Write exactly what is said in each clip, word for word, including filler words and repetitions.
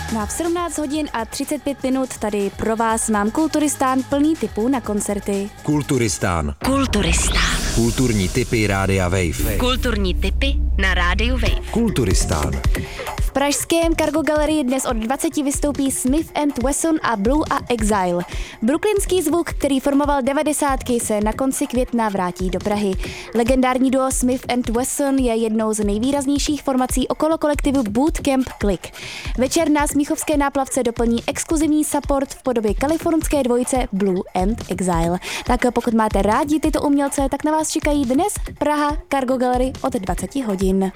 No a v sedmnáct hodin a třicet pět minut tady pro vás mám Kulturistán plný tipů na koncerty. Kulturistán. Kulturistán. Kulturní tipy Rádia Wave. Kulturní tipy na Rádiu Wave. Kulturistán. V pražském Cargo Galerii dnes od dvaceti vystoupí Smith and Wesson a Blue a Exile. Brooklynský zvuk, který formoval devadesátky, se na konci května vrátí do Prahy. Legendární duo Smith and Wesson je jednou z nejvýraznějších formací okolo kolektivu Bootcamp Click. Večer na smíchovské náplavce doplní exkluzivní support v podobě kalifornské dvojice Blue and Exile. Tak pokud máte rádi tyto umělce, tak na vás čekají dnes Praha Cargo Gallery od dvaceti hodin.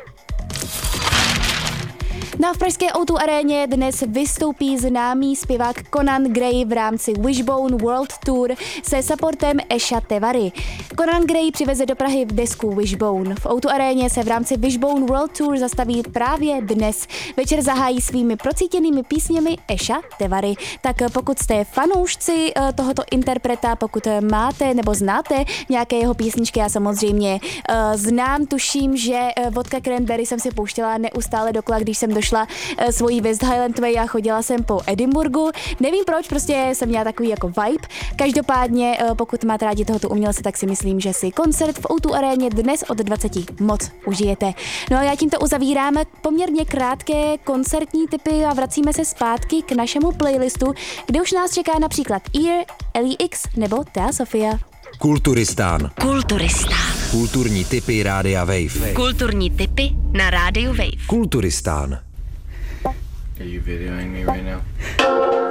No a v pražské ó dva aréně dnes vystoupí známý zpěvák Conan Gray v rámci Wishbone World Tour se supportem Esha Tewary. Conan Gray přiveze do Prahy desku Wishbone. V ó dva aréně se v rámci Wishbone World Tour zastaví právě dnes. Večer zahájí svými procítěnými písněmi Esha Tewary. Tak pokud jste fanoušci tohoto interpreta, pokud máte nebo znáte nějaké jeho písničky, já samozřejmě uh, znám, tuším, že uh, Vodka Cranberry jsem si pouštěla neustále dokola, když jsem došla svojí West Highland Way a chodila jsem po Edinburghu. Nevím proč, prostě jsem měla takový jako vibe. Každopádně, pokud máte rádi tohoto umělce, tak si myslím, že si koncert v ó dva aréně dnes od dvaceti moc užijete. No a já tímto uzavírám poměrně krátké koncertní tipy a vracíme se zpátky k našemu playlistu, kde už nás čeká například Ear, L E X nebo Thea Sofia. Kulturistán. Kulturistán. Kulturní tipy Rádia Wave. Kulturní tipy na Rádiu Wave. Kulturistán. Are you videoing me right now?